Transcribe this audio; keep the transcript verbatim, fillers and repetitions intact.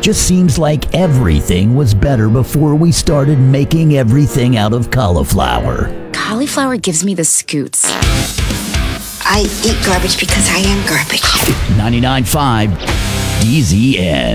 Just seems like everything was better before we started making everything out of cauliflower. Cauliflower gives me the scoots. I eat garbage because I am garbage. ninety-nine point five D Z N.